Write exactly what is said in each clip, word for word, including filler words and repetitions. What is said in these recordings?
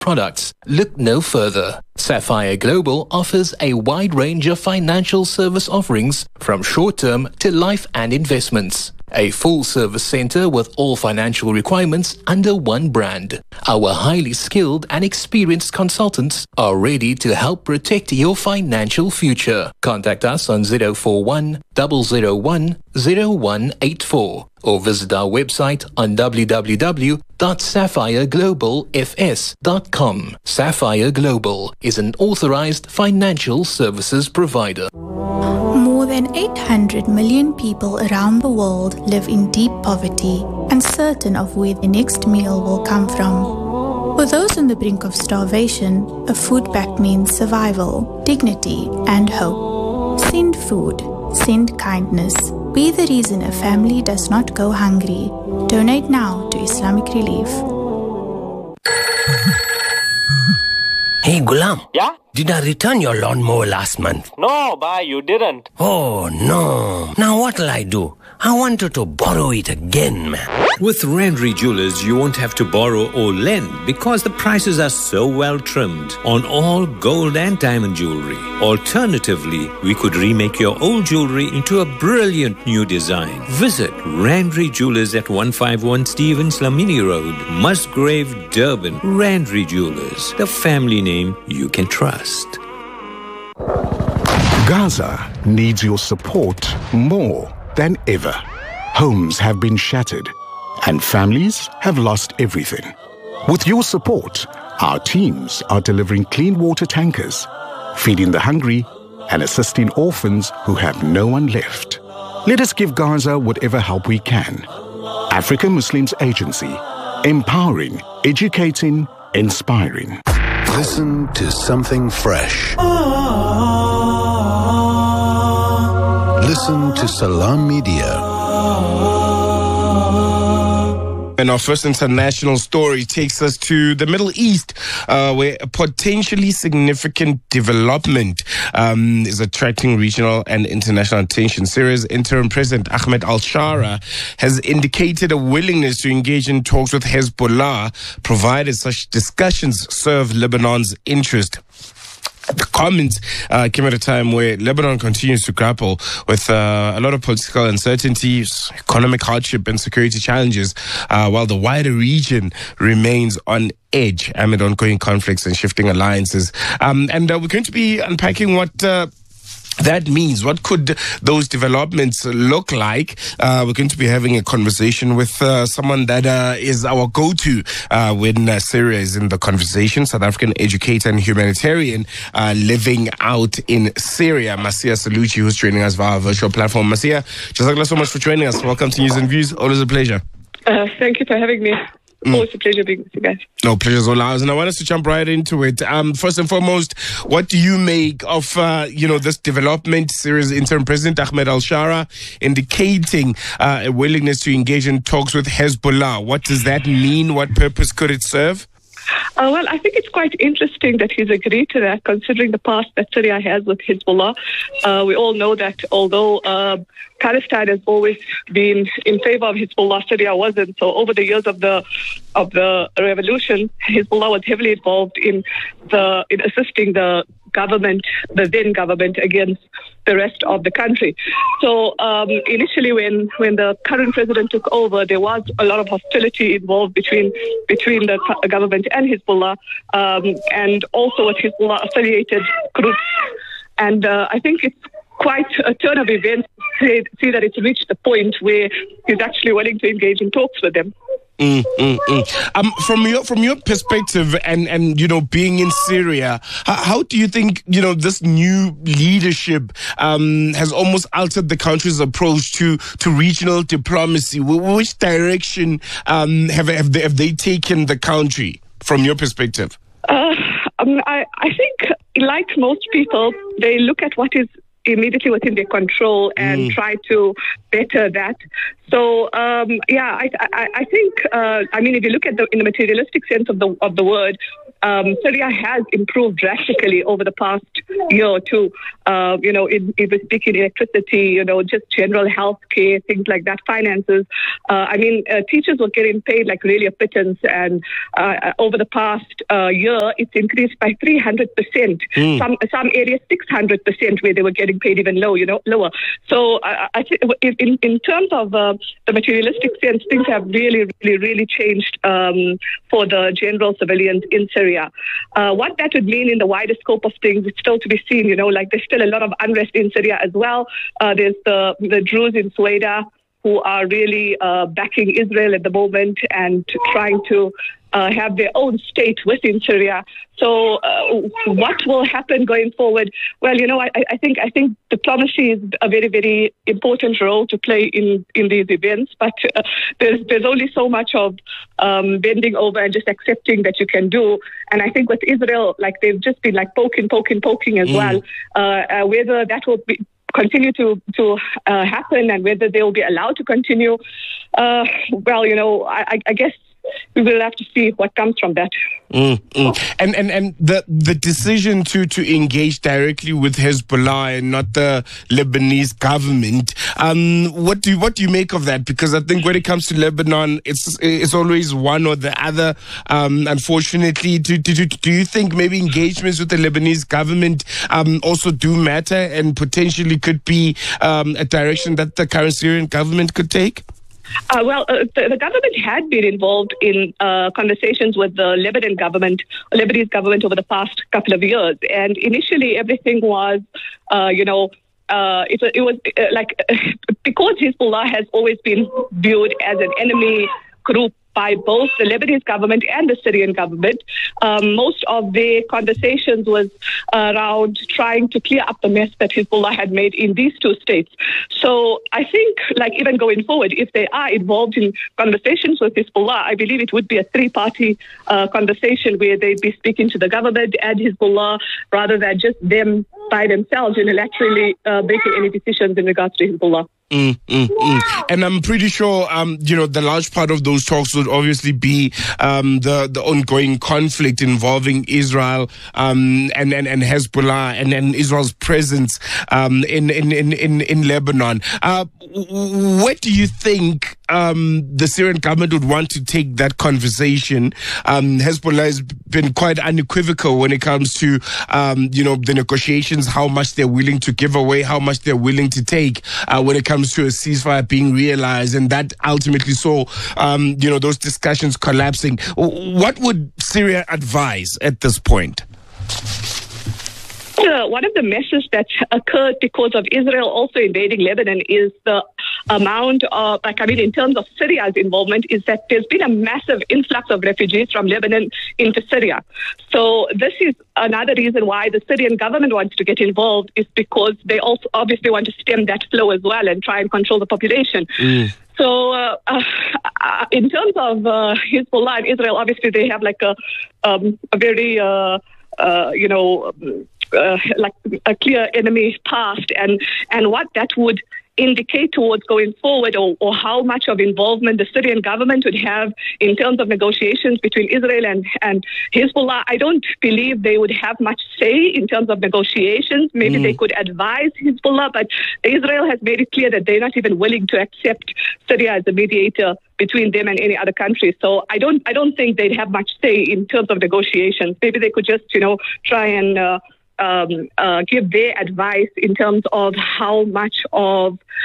products. Look no further. Sapphire Global offers a wide range of financial service offerings from short-term to life and investments. A full-service center with all financial requirements under one brand. Our highly skilled and experienced consultants are ready to help protect your financial future. Contact us on zero four one, zero zero one, zero one eight four or visit our website on w w w dot sapphire global f s dot com. Sapphire Global is an authorized financial services provider. More than eight hundred million people around the world live in deep poverty, uncertain of where the next meal will come from. For those on the brink of starvation, a food pact means survival, dignity, and hope. Send food. Send kindness. Be the reason a family does not go hungry. Donate now to Islamic Relief. Hey, Gulam. Yeah? Did I return your lawnmower last month? No, bye, you didn't. Oh, no. Now what'll I do? I wanted to borrow it again, man. With Randry Jewelers, you won't have to borrow or lend because the prices are so well trimmed on all gold and diamond jewelry. Alternatively, we could remake your old jewelry into a brilliant new design. Visit Randry Jewelers at one fifty-one Stevens Lamini Road, Musgrave, Durban. Randry Jewelers, the family name you can trust. Gaza needs your support more than ever. Homes have been shattered and families have lost everything. With your support, our teams are delivering clean water tankers, feeding the hungry and assisting orphans who have no one left. Let us give Gaza whatever help we can. African Muslims Agency, empowering, educating, inspiring. Listen to something fresh. Listen to Salam Media. And our first international story takes us to the Middle East, uh, where a potentially significant development um, is attracting regional and international attention. Syria's interim president, Ahmed al-Shara, has indicated a willingness to engage in talks with Hezbollah, provided such discussions serve Lebanon's interest. The comments uh, came at a time where Lebanon continues to grapple with uh, a lot of political uncertainties, economic hardship, and security challenges, uh, while the wider region remains on edge amid ongoing conflicts and shifting alliances. Um, and uh, we're going to be unpacking what Uh, that means. What could those developments look like? Uh, we're going to be having a conversation with uh, someone that uh, is our go-to uh, when uh, Syria is in the conversation, South African educator and humanitarian uh, living out in Syria, Masia Salucci, who's joining us via our virtual platform. Masia, jazakallah so much for joining us. Welcome to News and Views. Always a pleasure. Uh, thank you for having me. Mm. Always a pleasure being with you guys. No, pleasure's all ours. And I want us to jump right into it. Um, first and foremost, what do you make of, uh, you know, this development? Syria's interim president, Ahmed al-Shara, indicating uh, a willingness to engage in talks with Hezbollah. What does that mean? What purpose could it serve? Uh, well, I think it's quite interesting that he's agreed to that, considering the past that Syria has with Hezbollah. Uh, we all know that although uh, Palestine has always been in favor of Hezbollah, Syria wasn't. So over the years of the of the revolution, Hezbollah was heavily involved in the in assisting the government, the then government, against the rest of the country. So um, initially, when when the current president took over, there was a lot of hostility involved between between the government and Hezbollah, um, and also with Hezbollah affiliated groups. And uh, I think it's quite a turn of events to see that it's reached the point where he's actually willing to engage in talks with them. Mm, mm, mm. Um, from your from your perspective, and, and you know, being in Syria, how, how do you think you know this new leadership um, has almost altered the country's approach to, to regional diplomacy? Which direction um, have have they, have they taken the country from your perspective? Uh, um, I I think, like most people, they look at what is immediately within their control and mm. try to better that. So um, yeah, I I, I think uh, I mean if you look at the in the materialistic sense of the of the word, um, Syria has improved drastically over the past year or two. Uh, you know, in, in speaking electricity, you know, just general health care, things like that, finances. Uh, I mean, uh, teachers were getting paid like really a pittance, and uh, over the past uh, year, it's increased by three hundred percent. Mm. Some some areas six hundred percent, where they were getting paid even low, you know, lower. So uh, I think in in terms of uh, the materialistic sense, things have really, really, really changed um, for the general civilians in Syria. Uh, what that would mean in the wider scope of things, it's still to be seen. You know, like there's still a lot of unrest in Syria as well. Uh, there's the the Druze in Sueda who are really uh, backing Israel at the moment and trying to uh, have their own state within Syria. So, uh, what will happen going forward? Well, you know, I, I think I think diplomacy is a very, very important role to play in, in these events. But uh, there's there's only so much of um, bending over and just accepting that you can do. And I think with Israel, like they've just been like poking, poking, poking as mm. well. Uh, uh, whether that will be continue to to uh, happen and whether they will be allowed to continue, uh, well, you know, I, I guess we will have to see what comes from that. Mm, mm. And and and the the decision to to engage directly with Hezbollah and not the Lebanese government. Um, what do you, what do you make of that? Because I think when it comes to Lebanon, it's it's always one or the other. Um, unfortunately, do do do you think maybe engagements with the Lebanese government um also do matter and potentially could be um a direction that the current Syrian government could take? Uh, well, uh, the, the government had been involved in uh, conversations with the Lebanon government, Lebanese government over the past couple of years. And initially, everything was, uh, you know, uh, it, it was uh, like, because Hezbollah has always been viewed as an enemy group by both the Lebanese government and the Syrian government. Um, most of their conversations was uh, around trying to clear up the mess that Hezbollah had made in these two states. So I think, like, even going forward, if they are involved in conversations with Hezbollah, I believe it would be a three-party uh, conversation where they'd be speaking to the government and Hezbollah rather than just them by themselves unilaterally uh, making any decisions in regards to Hezbollah. Mm, mm, mm. And I'm pretty sure, um, you know, the large part of those talks would obviously be um, the the ongoing conflict involving Israel um, and, and and Hezbollah and, and Israel's presence um, in, in in in in Lebanon. Uh, what do you think um, the Syrian government would want to take that conversation? Um, Hezbollah has been quite unequivocal when it comes to um, you know the negotiations, how much they're willing to give away, how much they're willing to take uh, when it comes to a ceasefire being realized, and that ultimately saw, um, you know, those discussions collapsing. What would Syria advise at this point? Uh, one of the messes that occurred because of Israel also invading Lebanon is the amount of, like, I mean, in terms of Syria's involvement, is that there's been a massive influx of refugees from Lebanon into Syria. So this is another reason why the Syrian government wants to get involved, is because they also obviously want to stem that flow as well and try and control the population. Mm. So uh, uh, in terms of uh, Hezbollah and Israel, obviously they have like a, um, a very, uh, uh, you know, Uh, like a clear enemy past, and, and what that would indicate towards going forward, or, or how much of involvement the Syrian government would have in terms of negotiations between Israel and, and Hezbollah. I don't believe they would have much say in terms of negotiations. Maybe mm. they could advise Hezbollah, but Israel has made it clear that they're not even willing to accept Syria as a mediator between them and any other country. So I don't, I don't think they'd have much say in terms of negotiations. Maybe they could just, you know, try and uh, Um, uh, give their advice in terms of how much of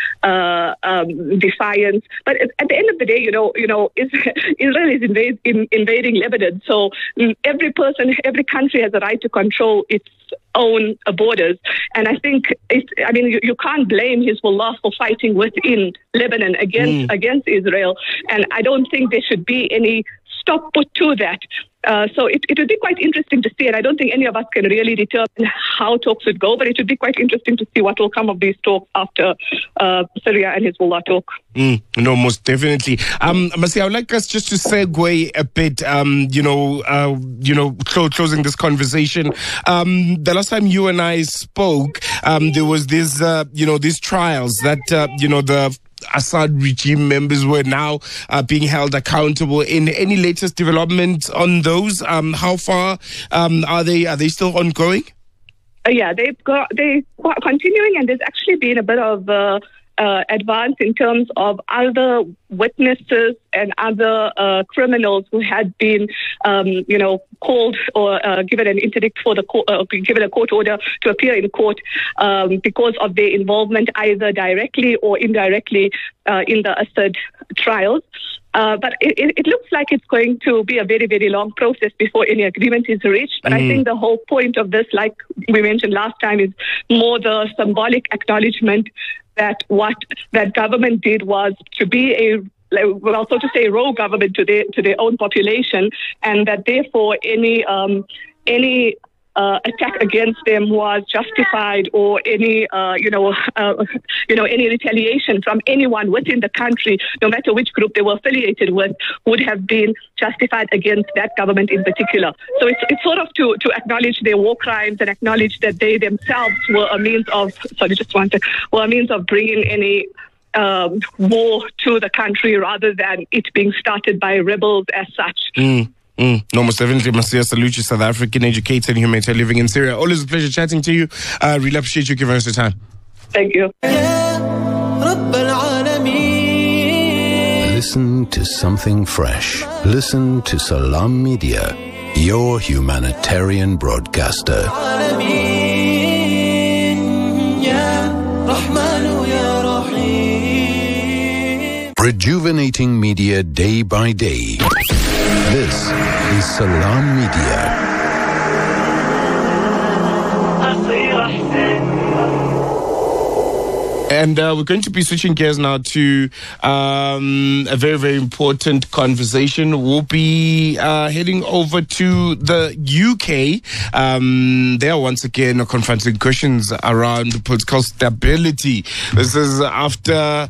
uh, um, defiance. But at, at the end of the day, you know, you know, Israel is invade, in, invading Lebanon. So every person, every country has a right to control its own uh, borders. And I think, it, I mean, you, you can't blame Hezbollah for fighting within Lebanon against mm. against Israel. And I don't think there should be any stop put to that. Uh, so it, it would be quite interesting to see, and I don't think any of us can really determine how talks would go, but it would be quite interesting to see what will come of these talks after uh, Syria and Hezbollah talk. Mm, no, most definitely. Um, Masi, I would like us just to segue a bit, um, you know, uh, you know, cl- closing this conversation. Um, the last time you and I spoke, um, there was this, uh, you know, these trials that, uh, you know, the Assad regime members were now uh, being held accountable. In any latest development on those? Um, how far um, are they? Are they still ongoing? uh, yeah, they've got they continuing, and there's actually been a bit of uh, uh, advance in terms of other witnesses and other uh, criminals who had been, um, you know, called or uh, given an interdict for the court, uh, given a court order to appear in court um, because of their involvement either directly or indirectly uh, in the Assad trials. Uh, but it, it looks like it's going to be a very, very long process before any agreement is reached. But mm. I think the whole point of this, like we mentioned last time, is more the symbolic acknowledgement that what that government did was to be a, well, so to say, rogue government to their to their own population, and that therefore any um, any uh, attack against them was justified, or any uh, you know uh, you know any retaliation from anyone within the country, no matter which group they were affiliated with, would have been justified against that government in particular. So it's it's sort of to to acknowledge their war crimes and acknowledge that they themselves were a means of sorry just one second, were a means of bringing any Um, war to the country rather than it being started by rebels as such. Mm, mm. No, most definitely. Masia Salucci, South African educator and humanitarian living in Syria. Always a pleasure chatting to you. I uh, really appreciate you giving us the time. Thank you. Listen to something fresh. Listen to Salam Media, your humanitarian broadcaster. Rejuvenating media day by day. This is Salam Media. And uh, we're going to be switching gears now to um, a very, very important conversation. We'll be uh, heading over to the U K. Um, they are once again confronting questions around political stability. This is after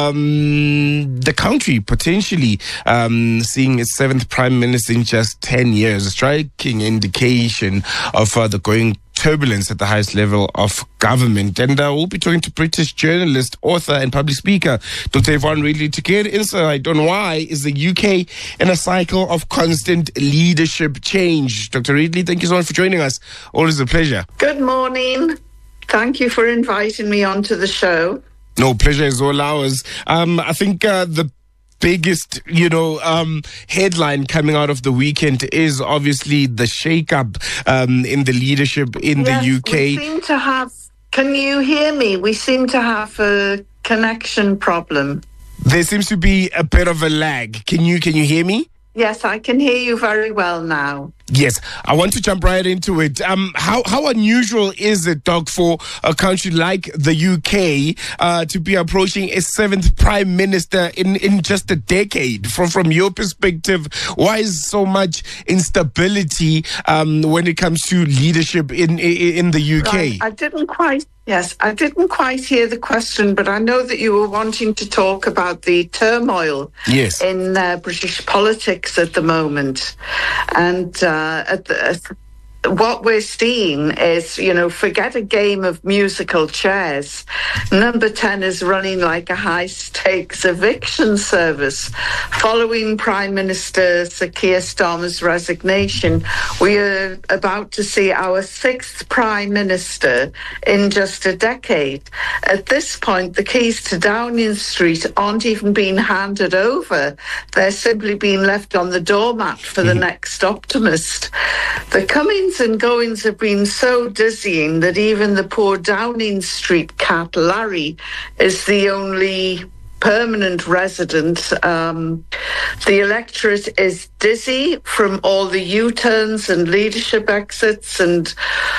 um, the country potentially um, seeing its seventh prime minister in just ten years, a striking indication of uh, the going turbulence at the highest level of government. And uh, we'll be talking to British journalist, author and public speaker Doctor Yvonne Ridley to get insight on why is the U K in a cycle of constant leadership change. Doctor Ridley, thank you so much for joining us. Always a pleasure. Good morning. Thank you for inviting me onto the show. No, pleasure is all ours. Um, I think uh, the biggest, you know, um, headline coming out of the weekend is obviously the shake-up um, in the leadership in yes, the U K. We seem to have, can you hear me? We seem to have a connection problem. There seems to be a bit of a lag. Can you, can you hear me? Yes, I can hear you very well now. Yes, I want to jump right into it. Um, how how unusual is it, Doc, for a country like the U K uh, to be approaching a seventh prime minister in, in just a decade? From from your perspective, why is so much instability um, when it comes to leadership in in, in the U K? Right. I didn't quite. Yes, I didn't quite hear the question, but I know that you were wanting to talk about the turmoil yes. in uh, British politics at the moment. And uh, at the, at what we're seeing is, you know, forget a game of musical chairs. Number ten is running like a high-stakes eviction service. Following Prime Minister Sir Keir Starmer's resignation, we are about to see our sixth Prime Minister in just a decade. At this point, the keys to Downing Street aren't even being handed over. They're simply being left on the doormat for the next optimist. The comings and goings have been so dizzying that even the poor Downing Street cat Larry is the only permanent resident. Um, the electorate is dizzy from all the U-turns and leadership exits, and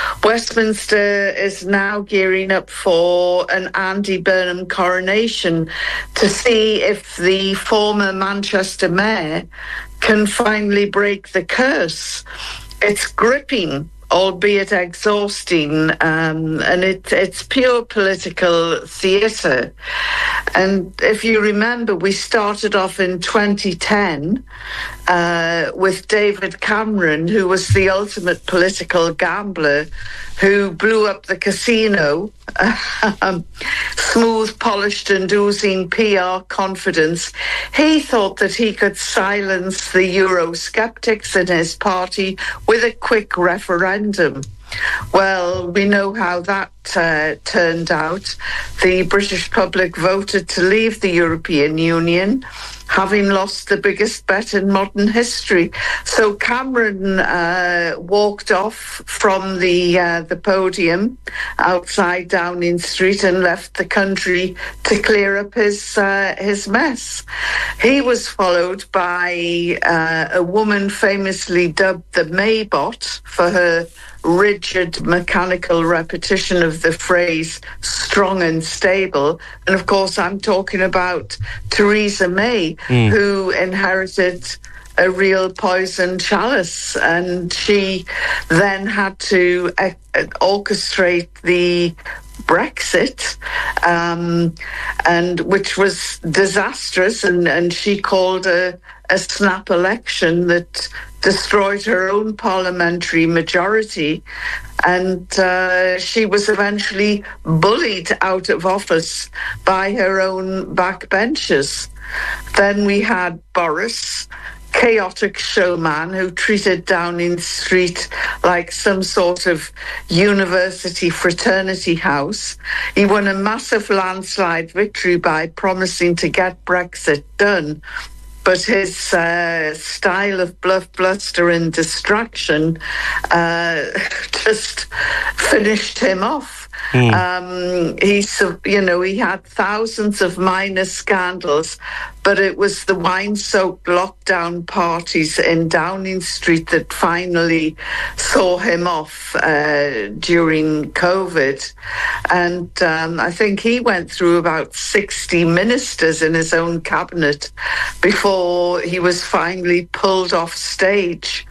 Westminster is now gearing up for an Andy Burnham coronation to see if the former Manchester mayor can finally break the curse. It's gripping, albeit exhausting, um, and it, it's pure political theatre. And if you remember, we started off in twenty ten uh, with David Cameron, who was the ultimate political gambler, who blew up the casino, um, smooth, polished and oozing P R confidence. He thought that he could silence the Eurosceptics in his party with a quick referendum. Well, we know how that uh, turned out. The British public voted to leave the European Union, having lost the biggest bet in modern history. So Cameron uh, walked off from the uh, the podium outside Downing Street and left the country to clear up his uh, his mess. He was followed by uh, a woman famously dubbed the Maybot for her rigid mechanical repetition of the phrase strong and stable. And of course, I'm talking about Theresa May, mm. who inherited a real poison chalice. And she then had to uh, orchestrate the Brexit, um, and which was disastrous. And, and she called a, a snap election that destroyed her own parliamentary majority, and uh, she was eventually bullied out of office by her own backbenchers. Then we had Boris, chaotic showman who treated Downing Street like some sort of university fraternity house. He won a massive landslide victory by promising to get Brexit done. But his uh, style of bluff, bluster and distraction uh, just finished him off. Mm. Um, he, you know, he had thousands of minor scandals, but it was the wine-soaked lockdown parties in Downing Street that finally saw him off uh, during COVID. And um, I think he went through about sixty ministers in his own cabinet before he was finally pulled off stage.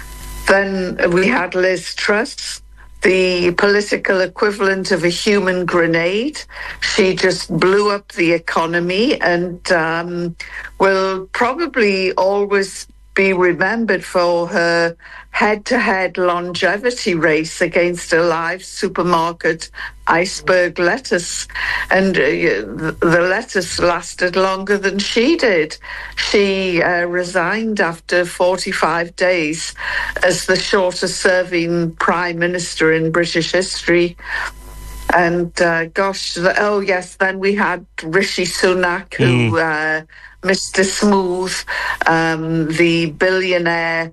Then we had Liz Truss, the political equivalent of a human grenade. She just blew up the economy and um, will probably always be remembered for her head-to-head longevity race against a live supermarket iceberg lettuce. And uh, the lettuce lasted longer than she did. She uh, resigned after forty-five days as the shortest-serving prime minister in British history. And uh, gosh, the, oh yes, then we had Rishi Sunak, who mm. uh, Mister Smooth, um, the billionaire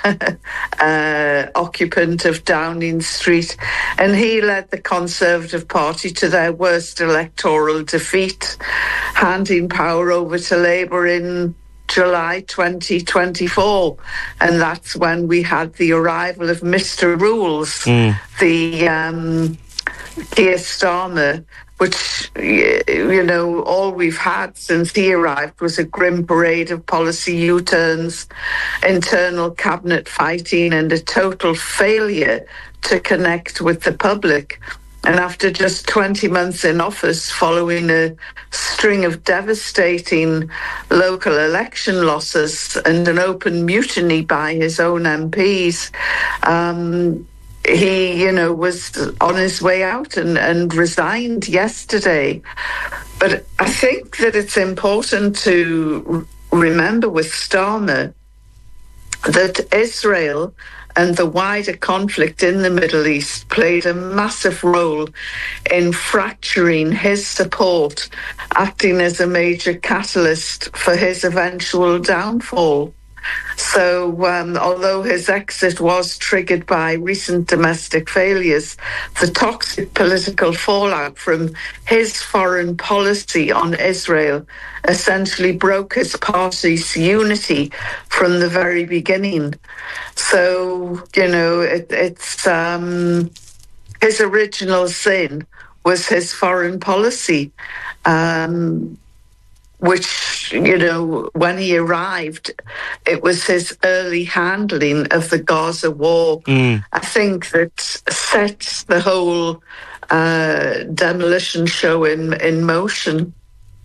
uh, occupant of Downing Street, and he led the Conservative Party to their worst electoral defeat, handing power over to Labour in July twenty twenty-four. And that's when we had the arrival of Mister Rules, mm. the um, Keir Starmer, which, you know, all we've had since he arrived was a grim parade of policy U-turns, internal cabinet fighting, and a total failure to connect with the public. And after just twenty months in office, following a string of devastating local election losses and an open mutiny by his own M Ps, um, he, you know, was on his way out and, and resigned yesterday. But I think that it's important to remember with Starmer that Israel and the wider conflict in the Middle East played a massive role in fracturing his support, acting as a major catalyst for his eventual downfall. So um, although his exit was triggered by recent domestic failures, the toxic political fallout from his foreign policy on Israel essentially broke his party's unity from the very beginning. So, you know, it, it's um, his original sin was his foreign policy. Um, which, you know, when he arrived, it was his early handling of the Gaza war. Mm. I think that set the whole uh, demolition show in, in motion.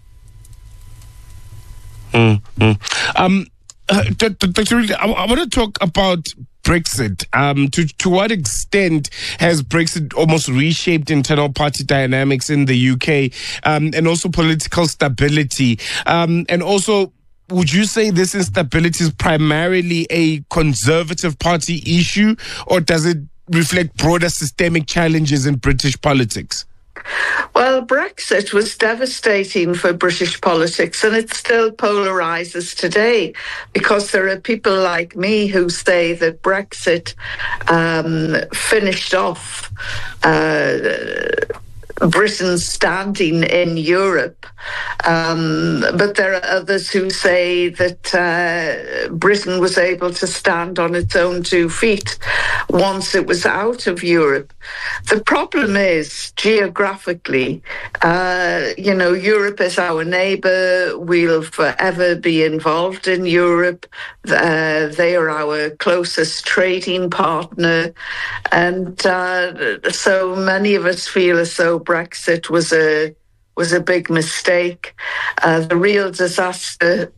Mm-hmm. Um, uh, Doctor Reed, I, I want to talk about Brexit. Um, to, to what extent has Brexit almost reshaped internal party dynamics in the U K, um, and also political stability? Um, and also, would you say this instability is primarily a Conservative Party issue, or does it reflect broader systemic challenges in British politics? Well, Brexit was devastating for British politics, and it still polarizes today, because there are people like me who say that Brexit um, finished off uh, Britain's standing in Europe. Um, but there are others who say that uh, Britain was able to stand on its own two feet once it was out of Europe. The problem is, geographically, uh, you know, Europe is our neighbour. We'll forever be involved in Europe. Uh, they are our closest trading partner. And uh, so many of us feel as though Brexit was a was a big mistake. Uh, the real disaster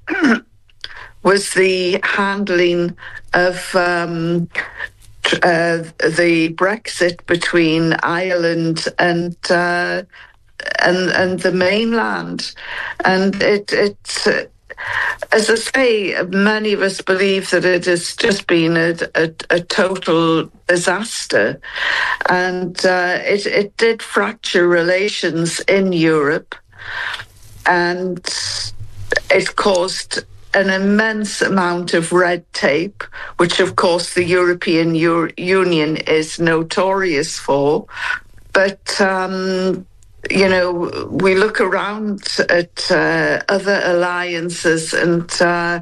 was the handling of um, uh, the Brexit between Ireland and uh, and and the mainland, and it it. Uh, As I say, many of us believe that it has just been a, a, a total disaster, and uh, it, it did fracture relations in Europe, and it caused an immense amount of red tape, which of course the European Euro- Union is notorious for. But um, you know, we look around at uh, other alliances, and uh,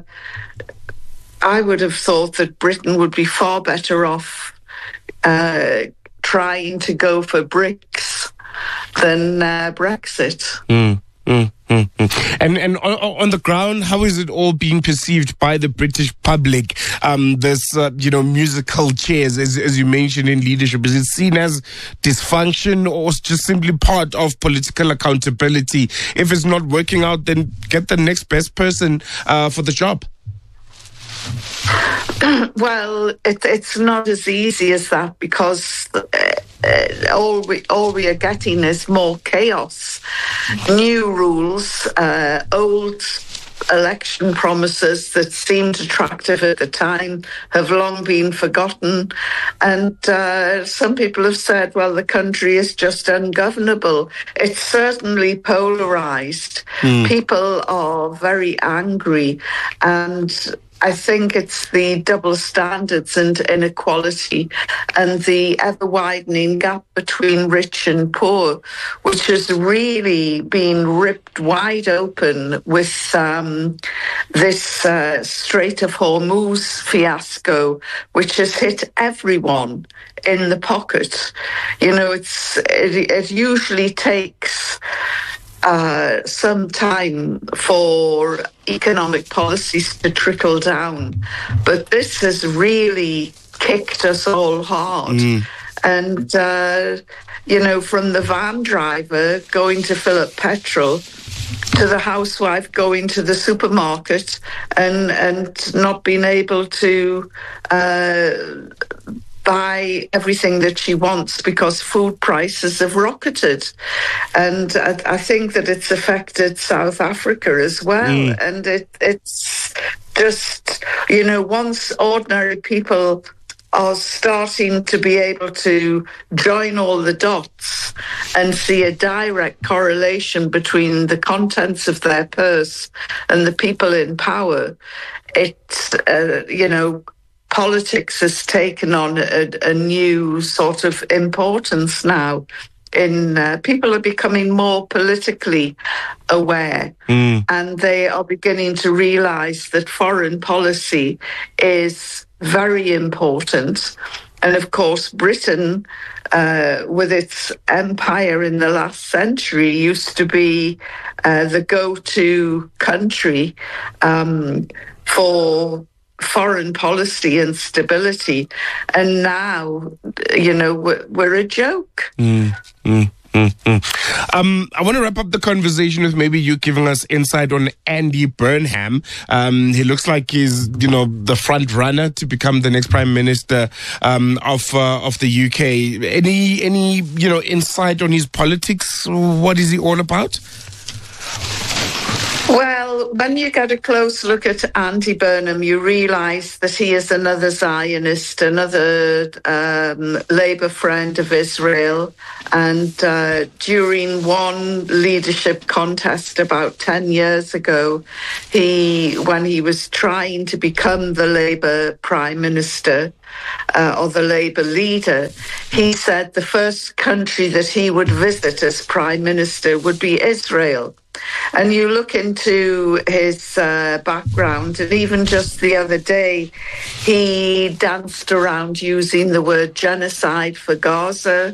I would have thought that Britain would be far better off uh, trying to go for BRICS than uh, Brexit. Mm, mm, mm, mm. And and on, on the ground, how is it all being perceived by the British public? Um, this, uh, you know, musical chairs, as, as you mentioned in leadership, is it seen as dysfunction, or just simply part of political accountability? If it's not working out, then get the next best person uh, for the job. Well, it, it's not as easy as that, because uh, uh, all we all we are getting is more chaos, new rules, uh, old election promises that seemed attractive at the time have long been forgotten, and uh, some people have said, well, the country is just ungovernable. It's certainly polarized. Mm. People are very angry, and I think it's the double standards and inequality and the ever-widening gap between rich and poor, which has really been ripped wide open with um, this uh, Strait of Hormuz fiasco, which has hit everyone in the pocket. You know, it's it, it usually takes Uh, some time for economic policies to trickle down, but this has really kicked us all hard. Mm. And, uh, you know, from the van driver going to fill up petrol to the housewife going to the supermarket and, and not being able to uh, buy everything that she wants because food prices have rocketed. And I, I think that it's affected South Africa as well. Mm. And it, it's just, you know, once ordinary people are starting to be able to join all the dots and see a direct correlation between the contents of their purse and the people in power, it's, uh, you know, politics has taken on a, a new sort of importance now. In uh, people are becoming more politically aware, mm. and they are beginning to realise that foreign policy is very important. And of course, Britain, uh, with its empire in the last century, used to be uh, the go-to country um, for foreign policy and stability, and now, you know, we're, we're a joke. Mm, mm, mm, mm. Um, I want to wrap up the conversation with maybe you giving us insight on Andy Burnham. Um, he looks like he's, you know, the front runner to become the next Prime Minister um, of uh, of the U K. Any any you know insight on his politics? What is he all about? Well, when you get a close look at Andy Burnham, you realise that he is another Zionist, another um, Labour friend of Israel. And uh, during one leadership contest about ten years ago, he, when he was trying to become the Labour Prime Minister, Uh, or the Labour leader, he said the first country that he would visit as Prime Minister would be Israel. And you look into his uh, background, and even just the other day, he danced around using the word genocide for Gaza.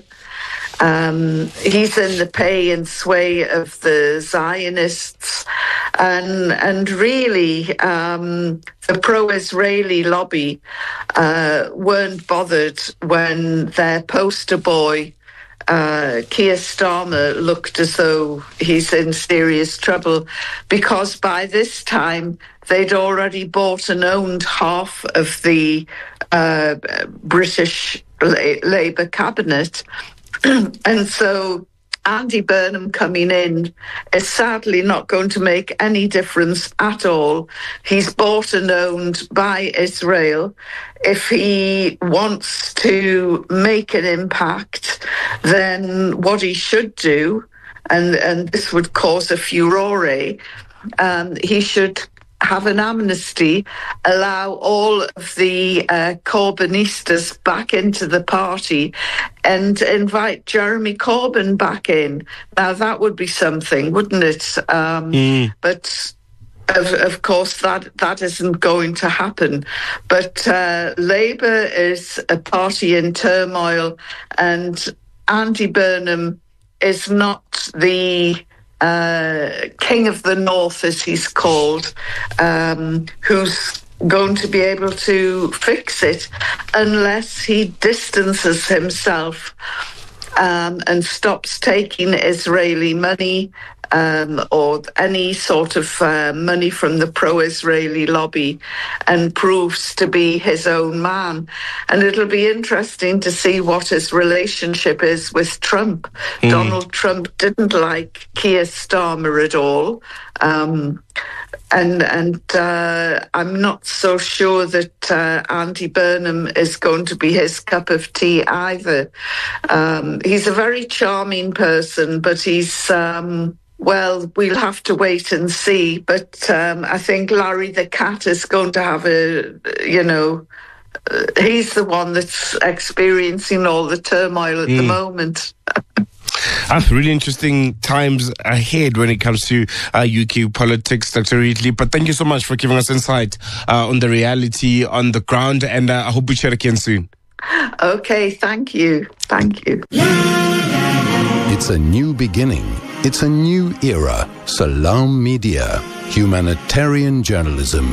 Um, he's in the pay and sway of the Zionists, and and really um, the pro-Israeli lobby uh, weren't bothered when their poster boy, uh, Keir Starmer, looked as though he's in serious trouble, because by this time they'd already bought and owned half of the uh, British La- Labour cabinet. And so Andy Burnham coming in is sadly not going to make any difference at all. He's bought and owned by Israel. If he wants to make an impact, then what he should do, and, and this would cause a furore, um, he should have an amnesty, allow all of the uh, Corbynistas back into the party, and invite Jeremy Corbyn back in. Now, that would be something, wouldn't it? Um, mm. But, of, of course, that, that isn't going to happen. But uh, Labour is a party in turmoil, and Andy Burnham is not the Uh, King of the North, as he's called, um, who's going to be able to fix it unless he distances himself um, and stops taking Israeli money um, or any sort of uh, money from the pro-Israeli lobby, and proves to be his own man. And it'll be interesting to see what his relationship is with Trump. Mm. Donald Trump didn't like Keir Starmer at all. Um, and and uh, I'm not so sure that uh, Andy Burnham is going to be his cup of tea either. Um, he's a very charming person, but he's... Um, Well, we'll have to wait and see. But um, I think Larry the Cat is going to have a, you know, uh, he's the one that's experiencing all the turmoil at mm. the moment. That's really interesting times ahead when it comes to uh, U K politics, Doctor Wheatley. But thank you so much for giving us insight uh, on the reality on the ground, and uh, I hope we chat again soon. Okay, thank you. Thank you. It's a new beginning. It's a new era. Salam Media. Humanitarian journalism.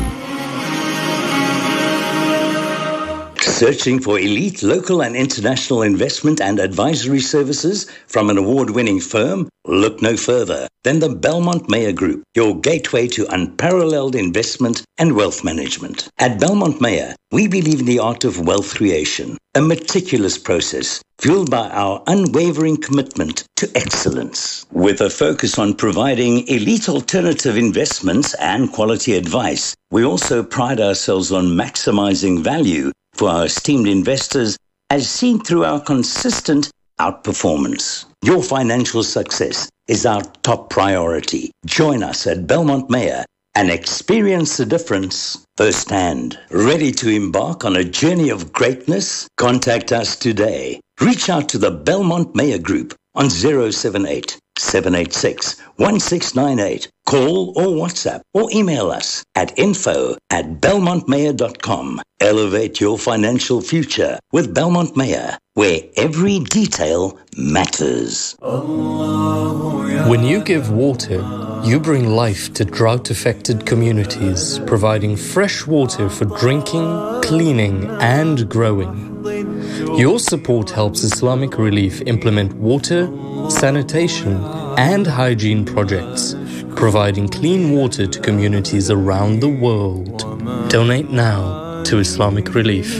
Searching for elite local and international investment and advisory services from an award-winning firm? Look no further than the Belmont Meyer Group, your gateway to unparalleled investment and wealth management. At Belmont Meyer, we believe in the art of wealth creation, a meticulous process fueled by our unwavering commitment to excellence. With a focus on providing elite alternative investments and quality advice, we also pride ourselves on maximizing value for our esteemed investors, as seen through our consistent outperformance. Your financial success is our top priority. Join us at Belmont Meyer and experience the difference firsthand. Ready to embark on a journey of greatness? Contact us today. Reach out to the Belmont Meyer Group on zero seven eight, seven eight six, one six nine eight. Call or WhatsApp or email us at info at belmont mayer dot com. Elevate your financial future with Belmont Meyer, where every detail matters. When you give water, you bring life to drought-affected communities, providing fresh water for drinking, cleaning, and growing. Your support helps Islamic Relief implement water, sanitation, and hygiene projects, providing clean water to communities around the world. Donate now to Islamic Relief.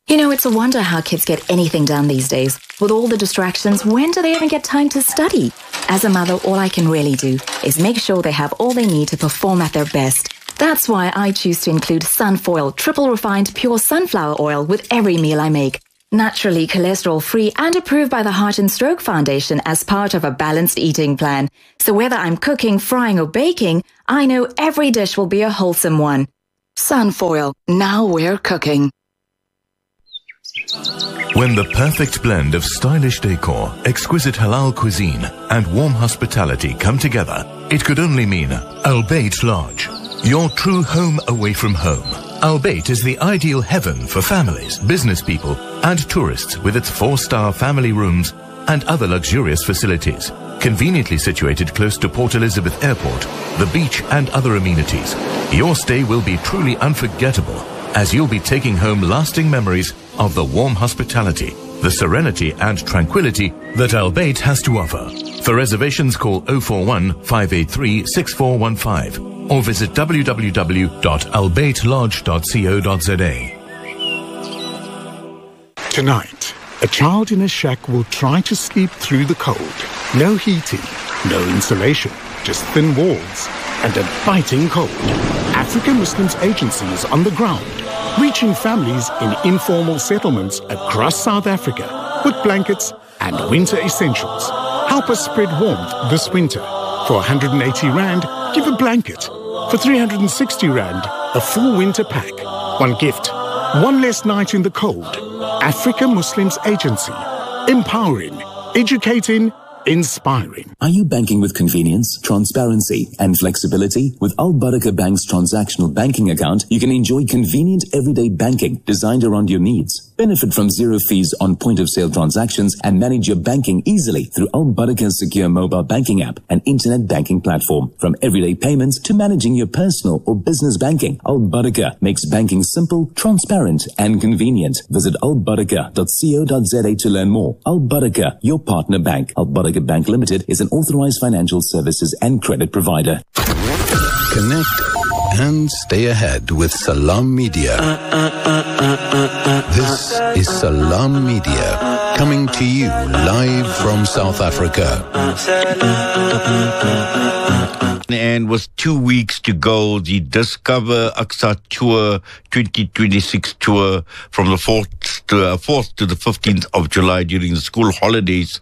You know, it's a wonder how kids get anything done these days. With all the distractions, when do they even get time to study? As a mother, all I can really do is make sure they have all they need to perform at their best. That's why I choose to include Sunfoil, triple refined pure sunflower oil with every meal I make. Naturally cholesterol-free and approved by the Heart and Stroke Foundation as part of a balanced eating plan. So whether I'm cooking, frying or baking, I know every dish will be a wholesome one. Sunfoil, now we're cooking. When the perfect blend of stylish decor, exquisite halal cuisine, and warm hospitality come together, it could only mean Al Bayt Lodge, your true home away from home. Al Bayt is the ideal heaven for families, business people, and tourists with its four-star family rooms and other luxurious facilities. Conveniently situated close to Port Elizabeth Airport, the beach, and other amenities, your stay will be truly unforgettable, as you'll be taking home lasting memories of the warm hospitality, the serenity and tranquility that Al Bayt has to offer. For reservations, call oh four one, five eight three, six four one five or visit w w w dot al bayt lodge dot co dot z a. Tonight, a child in a shack will try to sleep through the cold. No heating, no insulation, just thin walls and a biting cold. African Muslims Agency is on the ground, reaching families in informal settlements across South Africa with blankets and winter essentials. Help us spread warmth this winter. For one hundred eighty rand, give a blanket. For three hundred sixty rand, a full winter pack. One gift, one less night in the cold. African Muslims Agency. Empowering, educating, inspiring. Are you banking with convenience, transparency, and flexibility? With Al Barakah Bank's transactional banking account, you can enjoy convenient everyday banking designed around your needs. Benefit from zero fees on point-of-sale transactions and manage your banking easily through Al Barakah's secure mobile banking app and internet banking platform. From everyday payments to managing your personal or business banking, Al Barakah makes banking simple, transparent, and convenient. Visit al barakah dot co dot z a to learn more. Al Barakah, your partner bank. Al Barakah Bank Limited is an authorized financial services and credit provider. Connect and stay ahead with Salam Media. This is Salam Media, coming to you live from South Africa. And with two weeks to go, the Discover Aqsa Tour twenty twenty-six tour from the fourth to, uh, fourth to the fifteenth of July during the school holidays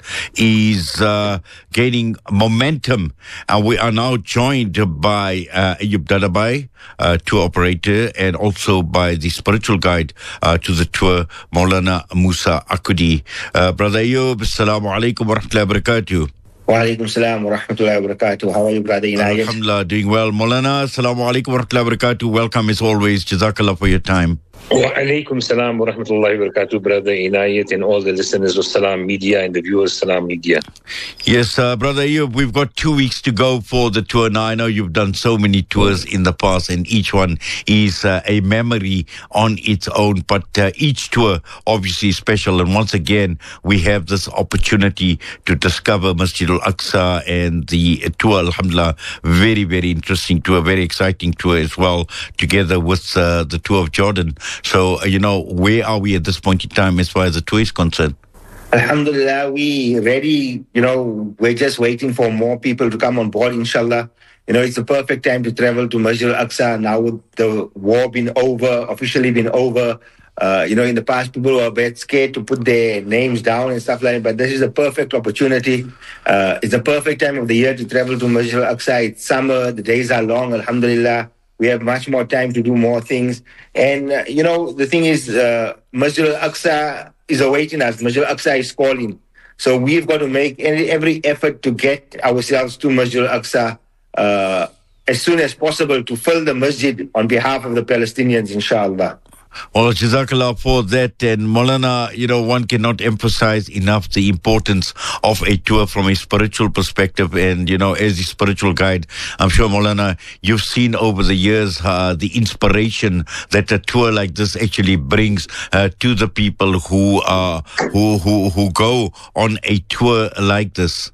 is uh, gaining momentum. And we are now joined by uh, Ayub Dadabai, uh, tour operator, and also by the spiritual guide uh, to the tour, Maulana Musa Akudi. Uh, Brother Ayub, Assalamu alaikum wa rahmatullahi wa barakatuh. Wa alaikum salam wa rahmatullahi wa barakatuh. How are you, Brother Inayat? Alhamdulillah, doing well. Maulana, assalamu alaikum wa rahmatullahi wa barakatuh. Welcome as always. Jazakallah for your time. Wa alaikum salam wa rahmatullahi wa barakatuh, Brother Inayat, and all the listeners of Salam Media and the viewers of Salam Media. Yes, uh, Brother Ayub, we've got two weeks to go for the tour. Now, I know you've done so many tours in the past, and each one is uh, a memory on its own, but uh, each tour obviously is special. And once again, we have this opportunity to discover Masjid Al-Aqsa and the tour, alhamdulillah, very, very interesting tour, very exciting tour as well, together with uh, the tour of Jordan. So, uh, you know, where are we at this point in time as far as the tour is concerned? Alhamdulillah, we ready, you know, we're just waiting for more people to come on board, inshallah. You know, it's the perfect time to travel to Masjid Al-Aqsa. Now with the war been over, officially been over, uh, you know, in the past people were a bit scared to put their names down and stuff like that, but this is a perfect opportunity. Uh, it's the perfect time of the year to travel to Masjid Al-Aqsa. It's summer, the days are long, alhamdulillah. We have much more time to do more things. And, uh, you know, the thing is, uh, Masjid Al-Aqsa is awaiting us. Masjid Al-Aqsa is calling. So we've got to make any, every effort to get ourselves to Masjid Al-Aqsa uh, as soon as possible to fill the masjid on behalf of the Palestinians, inshallah. Well, Jazakallah for that. And Maulana, you know, one cannot emphasize enough the importance of a tour from a spiritual perspective. And, you know, as a spiritual guide, I'm sure, Maulana, you've seen over the years uh, the inspiration that a tour like this actually brings uh, to the people who, uh, who, who, who go on a tour like this.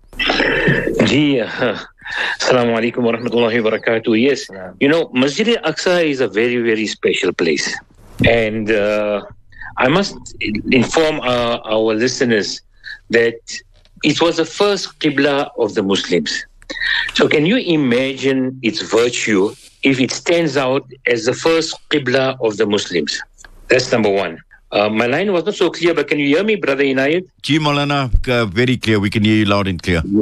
Gee, uh, Assalamu alaikum wa rahmatullahi wa barakatuh. Yes, you know, Masjid Al-Aqsa is a very, very special place. And uh, I must inform our, our listeners that it was the first Qibla of the Muslims. So can you imagine its virtue if it stands out as the first Qibla of the Muslims? That's number one. Uh, my line was not so clear, but can you hear me, Brother Inayat? Ji Maulana, uh, very clear. We can hear you loud and clear.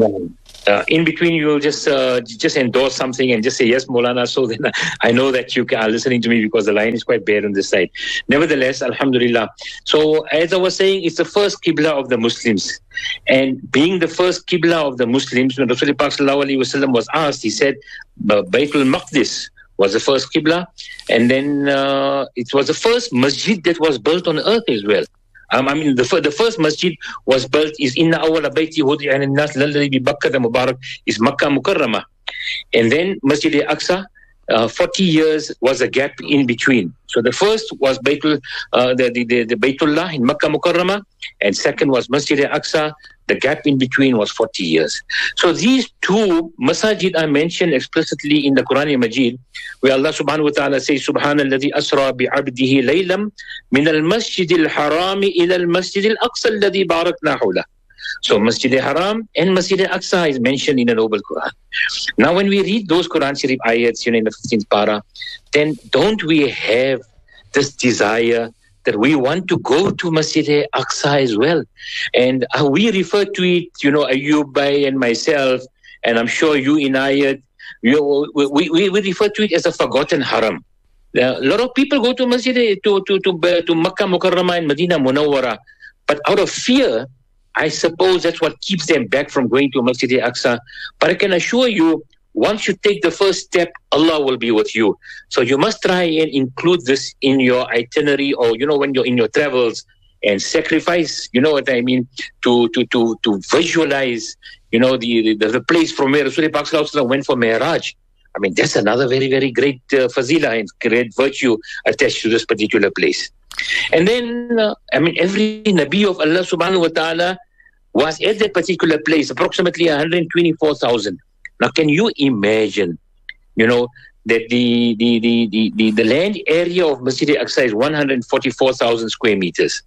Uh, in between, you will just uh, just endorse something and just say, yes, Maulana, so then I know that you are listening to me because the line is quite bad on this side. Nevertheless, Alhamdulillah. So, as I was saying, it's the first Qibla of the Muslims. And being the first Qibla of the Muslims, when Rasulullah Sallallahu Alaihi Wasallam was asked, he said, Baytul Maqdis was the first Qibla. And then uh, it was the first masjid that was built on earth as well. Um, I mean, the, the first masjid was built is Inna awwala bayti wudi'a lin-nas lalladhi bi Bakkah Mubarak is Makkah Mukarramah. And then Masjid al-Aqsa, uh, forty years was a gap in between. So the first was Baytul, uh, the, the, the, the Baytullah in Makkah Mukarramah, and second was Masjid al-Aqsa. The gap in between was forty years. So these two masajid are mentioned explicitly in the Quran Majid, where Allah subhanahu wa ta'ala says, Subhanalladhi asra bi'abdihi laylam min al-masjid al-harami ila al-masjid al-aqsa alladhi barakna hawla. So Masjid al-Haram and Masjid al-Aqsa is mentioned in the Noble Quran. Now when we read those Quran Sharif ayats, you know, in the fifteenth para, then don't we have this desire that we want to go to Masjid al-Aqsa as well? And uh, we refer to it, you know, Ayub Bhai and myself, and I'm sure you, Inayat, you, we, we, we refer to it as a forgotten haram. Uh, a lot of people go to Masjid, to, to, to, uh, to Makkah Mukarramah and Medina Munawwara, but out of fear, I suppose that's what keeps them back from going to Masjid al-Aqsa. But I can assure you, once you take the first step, Allah will be with you. So you must try and include this in your itinerary, or, you know, when you're in your travels, and sacrifice, you know what I mean, to to to to visualize, you know, the the, the place from where Rasulullah went for Mi'raj. I mean, that's another very, very great uh, fazila and great virtue attached to this particular place. And then, uh, I mean, every Nabi of Allah subhanahu wa ta'ala was at that particular place, approximately one hundred twenty-four thousand. Now, can you imagine, you know, that the the, the, the, the, the land area of Masjid al-Aqsa is one hundred forty-four thousand square meters.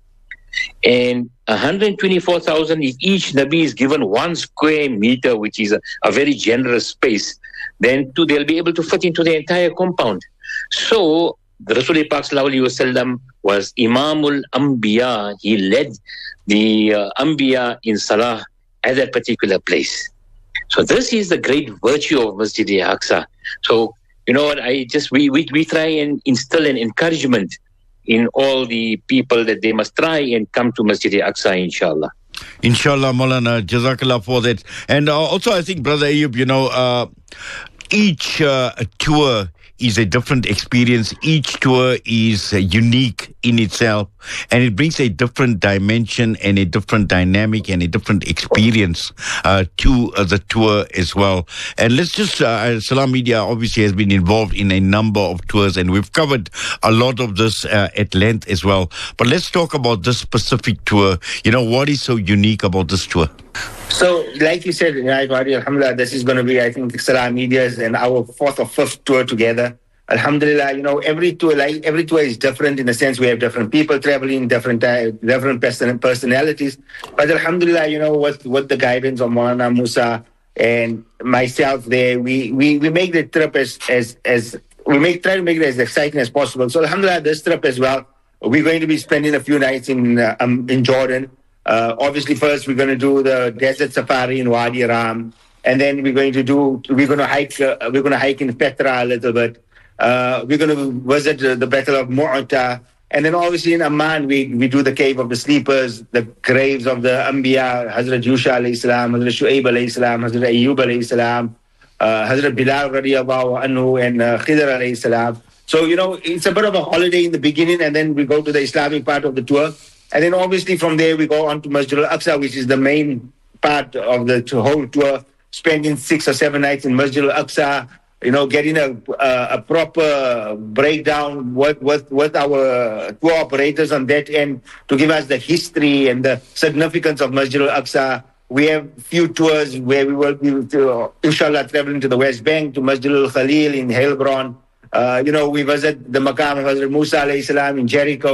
And one hundred twenty-four thousand, if each Nabi is given one square meter, which is a, a very generous space, then too, they'll be able to fit into the entire compound. So, the Rasulullah Sallallahu Alaihi Wasallam was Imamul Anbiya. He led the uh, Anbiya in Salah at that particular place. So this is the great virtue of Masjid al-Aqsa. So, you know what, I just, we, we, we try and instill an encouragement in all the people that they must try and come to Masjid al-Aqsa, inshallah. Inshallah, Maulana, Jazakallah for that. And uh, also, I think, Brother Ayub, you know, uh, each uh, tour is a different experience. Each tour is uh, unique in itself, and it brings a different dimension and a different dynamic and a different experience uh, to uh, the tour as well. And let's just, uh, Salam Media obviously has been involved in a number of tours, and we've covered a lot of this uh, at length as well. But let's talk about this specific tour. You know, what is so unique about this tour? So, like you said, Alhamdulillah, this is going to be, I think, Salam Media's and our fourth or fifth tour together. Alhamdulillah, you know, every tour, like every tour is different in the sense we have different people traveling, different uh, different person, personalities. But Alhamdulillah, you know, with, with the guidance of Maulana Musa and myself there, we, we, we make the trip as, as, as we make try to make it as exciting as possible. So Alhamdulillah, this trip as well, we're going to be spending a few nights in, uh, um, in Jordan. Uh, obviously, first we're going to do the desert safari in Wadi Ram, and then we're going to do we're going to hike uh, we're going to hike in Petra a little bit. Uh, we're going to visit uh, the Battle of Mu'ta, and then obviously in Amman we we do the Cave of the Sleepers, the graves of the Anbiya, Hazrat Yusha alayhi salam, Hazrat Shu'aib alayhi salam, Hazrat Ayyub alayhi salam, uh, Hazrat Bilal radiyallahu anhu, and uh, Khidr alayhi salam. So you know it's a bit of a holiday in the beginning, and then we go to the Islamic part of the tour. And then obviously from there we go on to Masjid al-Aqsa, which is the main part of the whole tour, spending six or seven nights in Masjid al-Aqsa, you know, getting a a, a proper breakdown with, with, with our tour operators on that end to give us the history and the significance of Masjid al-Aqsa. We have few tours where we will be, to, inshallah, traveling to the West Bank, to Masjid al-Khalil in Heilbronn. Uh, you know, we visit the Maqam of Hazrat Musa alayhi salam in Jericho.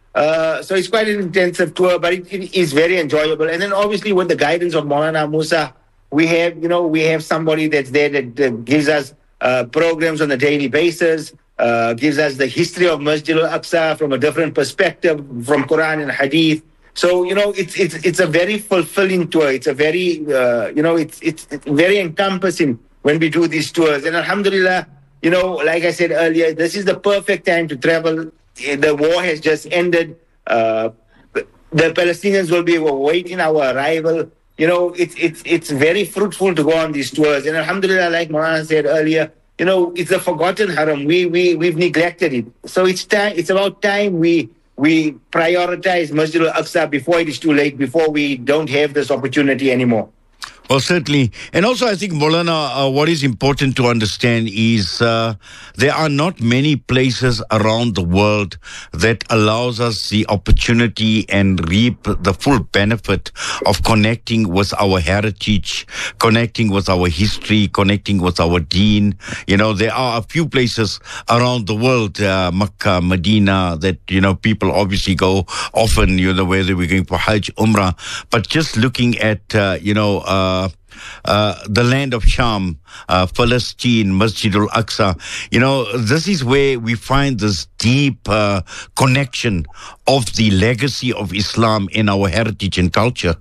Uh, so it's quite an intensive tour, but it, it is very enjoyable. And then obviously with the guidance of Maulana Musa, we have, you know, we have somebody that's there that, that gives us uh, programs on a daily basis, uh, gives us the history of Masjid al-Aqsa from a different perspective, from Quran and Hadith. So, you know, it's it's it's a very fulfilling tour. It's a very, uh, you know, it's, it's it's very encompassing when we do these tours. And alhamdulillah, you know, like I said earlier, this is the perfect time to travel. The war has just ended. Uh, the Palestinians will be awaiting our arrival. You know, it's it's it's very fruitful to go on these tours. And alhamdulillah, like Maulana said earlier, you know, it's a forgotten haram. We we we've neglected it. So it's time. It's about time we. We prioritize Masjid al-Aqsa before it is too late, before we don't have this opportunity anymore. Well, certainly. And also, I think, Maulana, uh, what is important to understand is uh, there are not many places around the world that allows us the opportunity and reap the full benefit of connecting with our heritage, connecting with our history, connecting with our deen. You know, there are a few places around the world, uh, Makkah, Medina, that, you know, people obviously go often, you know, whether we're going for Hajj, Umrah. But just looking at, uh, you know, uh, Uh, the land of Sham, uh, Palestine, Masjid al-Aqsa. You know, this is where we find this deep uh, connection of the legacy of Islam in our heritage and culture.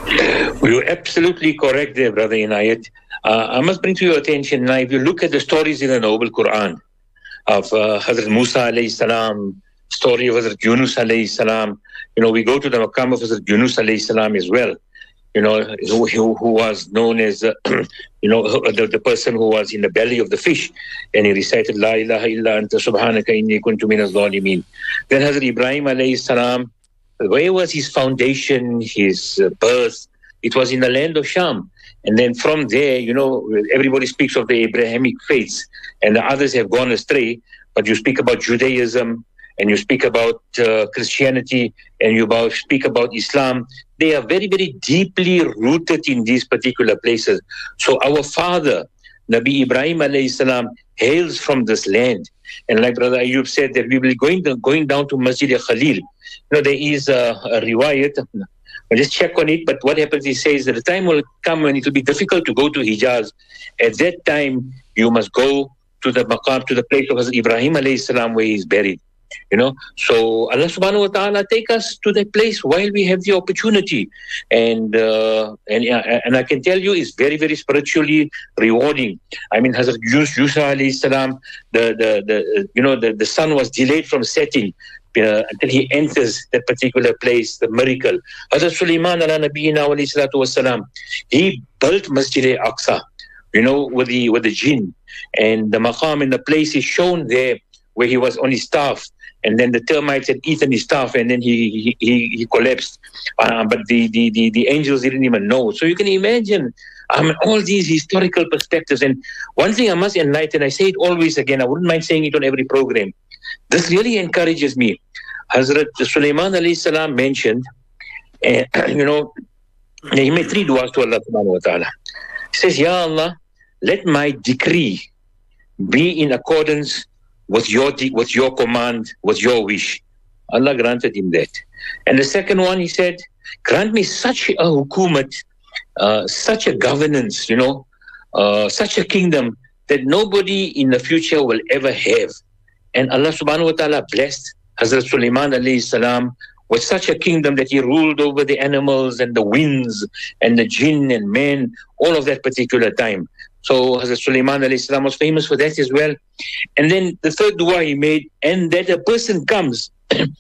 You're absolutely correct there, Brother Inayat. Uh, I must bring to your attention now, if you look at the stories in the Noble Quran of uh, Hazrat Musa alayhi salam, story of Hazrat Yunus alayhi salam, you know, we go to the maqam of Hazrat Yunus alayhi salam as well. You know, who, who, who was known as, uh, you know, the, the person who was in the belly of the fish. And he recited, La ilaha illa anta subhanaka inni kuntu minaz zalimeen. Then Hazrat Ibrahim alayhi salam, where was his foundation, his uh, birth? It was in the land of Sham. And then from there, you know, everybody speaks of the Abrahamic faiths, and the others have gone astray. But you speak about Judaism, and you speak about uh, Christianity, and you about, speak about Islam. They are very, very deeply rooted in these particular places. So our father, Nabi Ibrahim alayhi salam, hails from this land. And like Brother Ayub said, that we will be going, going down to Masjid al-Khalil. You know, there is a, a riwayat. I'll just check on it. But what happens, he says that the time will come when it will be difficult to go to Hijaz. At that time, you must go to the maqam, to the place of Hazrat Ibrahim alayhi salam, where he is buried. You know, so Allah subhanahu wa ta'ala take us to that place while we have the opportunity. And uh, and and I can tell you it's very, very spiritually rewarding. I mean, Hazrat Yusuf alayhi salam, the, the, the, you know, the, the sun was delayed from setting uh, until he enters that particular place, the miracle. Hazrat Sulaiman ala nabiyina alayhi salatu wasalam, he built Masjid al-Aqsa, you know, with the, with the jinn. And the maqam and the place is shown there where he was on his staff. And then the termites had eaten his staff, and then he he, he collapsed. Uh, but the, the, the, the angels didn't even know. So you can imagine um, all these historical perspectives. And one thing I must enlighten, I say it always again, I wouldn't mind saying it on every program. This really encourages me. Hazrat Sulaiman alayhi salam mentioned, uh, you know, he made three du'as to Allah subhanahu wa ta'ala. He says, Ya Allah, let my decree be in accordance with your with your command, with your wish. Allah granted him that. And the second one, he said, grant me such a hukumat, uh, such a governance, you know, uh, such a kingdom that nobody in the future will ever have. And Allah subhanahu wa ta'ala blessed Hazrat Sulaiman alayhi salam with such a kingdom that he ruled over the animals and the winds and the jinn and men, all of that particular time. So Hazrat Sulaiman alayhi salam was famous for that as well. And then the third dua he made, and that a person comes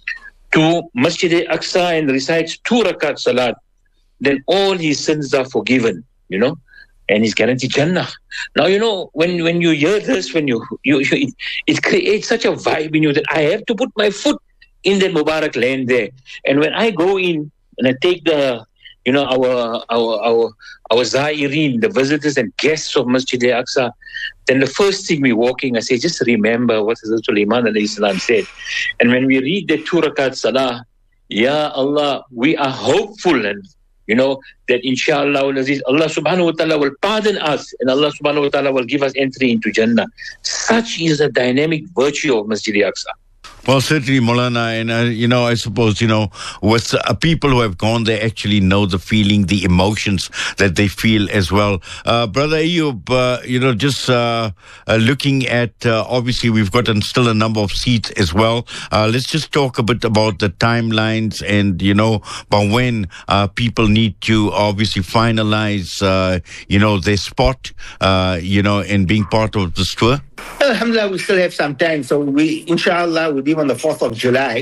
to Masjid al-Aqsa and recites two rakat salat, then all his sins are forgiven, you know, and he's guaranteed Jannah. Now, you know, when, when you hear this, when you, you, you it, it creates such a vibe in you that I have to put my foot in that Mubarak land there. And when I go in and I take the, you know, our our our our Zairin, the visitors and guests of Masjid al-Aqsa, then the first thing we walking, I say, just remember what Hazrat Sulaiman alayhi salam said. And when we read the two rakat salah, Ya Allah, we are hopeful and, you know, that inshallah Allah subhanahu wa ta'ala will pardon us and Allah subhanahu wa ta'ala will give us entry into Jannah. Such is the dynamic virtue of Masjid al-Aqsa. Well, certainly, Maulana, and uh, you know, I suppose, you know, with uh, people who have gone there actually know the feeling, the emotions that they feel as well. Uh, Brother Ayub, uh, you know, just uh, uh, looking at, uh, obviously, we've got uh, still a number of seats as well. Uh, let's just talk a bit about the timelines and, you know, by when uh, people need to obviously finalize, uh, you know, their spot, uh, you know, in being part of this tour. Alhamdulillah, we still have some time. So we, inshallah, we'll leave on the fourth of July.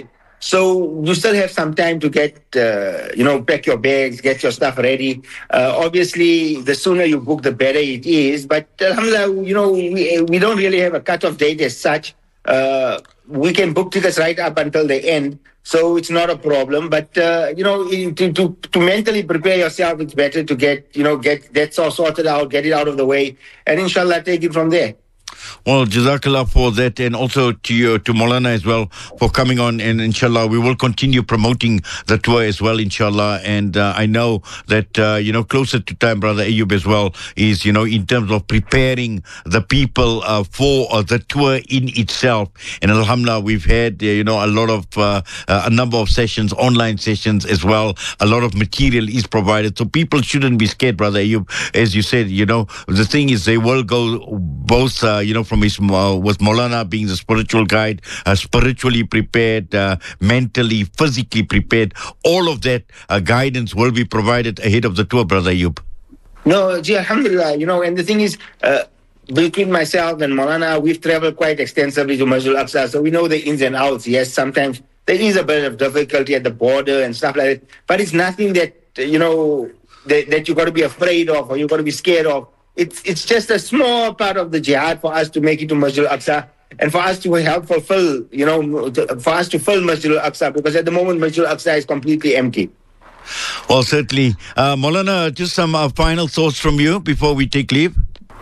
So you still have some time to get, uh, you know, pack your bags, get your stuff ready. Uh, obviously, the sooner you book, the better it is. But alhamdulillah, you know, we, we don't really have a cut-off date as such. Uh, we can book tickets right up until the end. So it's not a problem. But, uh, you know, to, to, to mentally prepare yourself, it's better to get, you know, get that all sorted out, get it out of the way, and inshallah, take it from there. Well, Jazakallah for that, and also to you, to Maulana as well for coming on, and inshallah we will continue promoting the tour as well, inshallah. And uh, I know that uh, you know, closer to time, Brother Ayub as well is, you know, in terms of preparing the people uh, for uh, the tour in itself. And alhamdulillah, we've had uh, you know, a lot of uh, uh, a number of sessions, online sessions as well. A lot of material is provided, so people shouldn't be scared, Brother Ayub. As you said, you know, the thing is they will go both. Uh, you know, from his, uh, with Maulana being the spiritual guide, uh, spiritually prepared, uh, mentally, physically prepared. All of that uh, guidance will be provided ahead of the tour, Brother Ayub. No, gee, alhamdulillah, you know, and the thing is, uh, between myself and Maulana, we've traveled quite extensively to Masjid Al-Aqsa, so we know the ins and outs. Yes, sometimes there is a bit of difficulty at the border and stuff like that, but it's nothing that, you know, that, that you've got to be afraid of or you've got to be scared of. It's it's just a small part of the jihad for us to make it to Masjid Al-Aqsa and for us to help fulfill, you know, to, for us to fill Masjid Al-Aqsa, because at the moment Masjid Al-Aqsa is completely empty. Well, certainly. Uh, Maulana, just some uh, final thoughts from you before we take leave.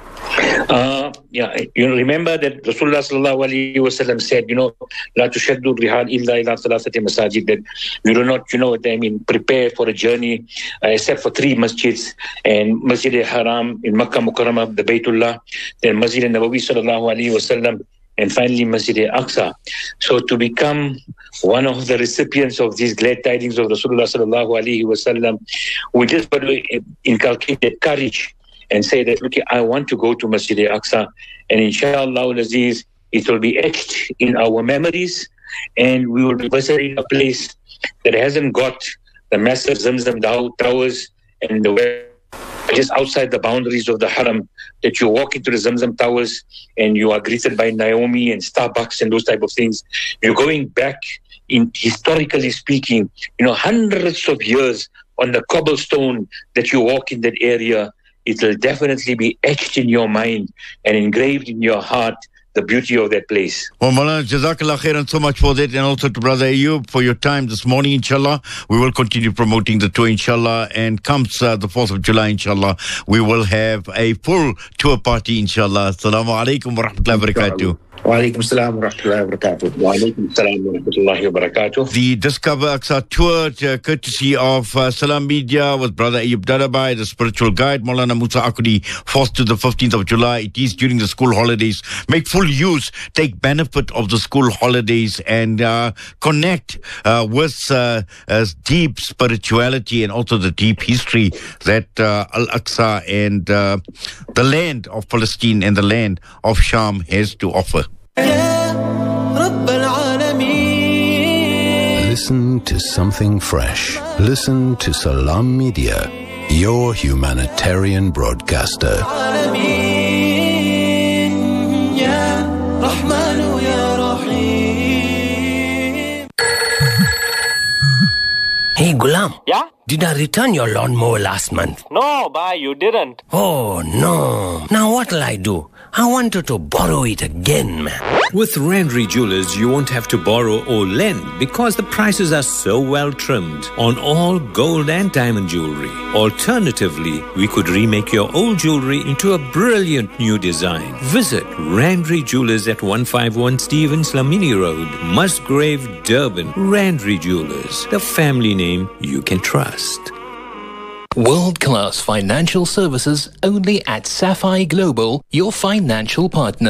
Uh, yeah, you remember that Rasulullah sallallahu alaihi wasallam said, you know, la tushaddu rihal illa ila thalathati masajid, that you do not, you know, I mean, prepare for a journey uh, except for three masjids, and Masjid al-Haram in Makkah Mukarramah, the Baytullah, then Masjid al-Nabawi sallallahu alaihi wasallam, and finally Masjid al-Aqsa. So to become one of the recipients of these glad tidings of Rasulullah sallallahu alaihi wasallam, we just got to inculcate that courage and say that, look, I want to go to Masjid al-Aqsa, and inshallah al-Aziz, it will be etched in our memories, and we will be visiting a place that hasn't got the massive Zamzam towers and the just outside the boundaries of the Haram, that you walk into the Zamzam towers and you are greeted by Naomi and Starbucks and those type of things. You're going back, in historically speaking, you know, hundreds of years on the cobblestone that you walk in that area. It will definitely be etched in your mind and engraved in your heart, the beauty of that place. Well, Maulana, Jazakallah khairan so much for that, and also to Brother Ayub for your time this morning, inshallah. We will continue promoting the tour, inshallah, and comes uh, the fourth of July, inshallah, we will have a full tour party, inshallah. Assalamu alaikum wa rahmatullahi wa barakatuh. Wa alaikum salam wa rahmatullahi wa barakatuh. Wa alaikum salam wa rahmatullahi wa barakatuh. The Discover Aqsa tour, uh, courtesy of uh, Salam Media, with Brother Ayub Dadabai, the spiritual guide, Maulana Musa Akudi, fourth to the fifteenth of July. It is during the school holidays. Make full use, take benefit of the school holidays, and uh, connect uh, with uh, uh, deep spirituality and also the deep history that uh, Al-Aqsa and uh, the land of Palestine and the land of Sham has to offer. Listen to something fresh. Listen to Salam Media, your humanitarian broadcaster. Hey, Gulam. Yeah? Did I return your lawnmower last month? No, bye, you didn't. Oh, no. Now what'll I do? I wanted to borrow it again, man. With Randry Jewelers, you won't have to borrow or lend because the prices are so well trimmed on all gold and diamond jewelry. Alternatively, we could remake your old jewelry into a brilliant new design. Visit Randry Jewelers at one fifty-one Stevens Lamini Road, Musgrave, Durban. Randry Jewelers, the family name you can trust. World-class financial services only at Sapphire Global, your financial partner.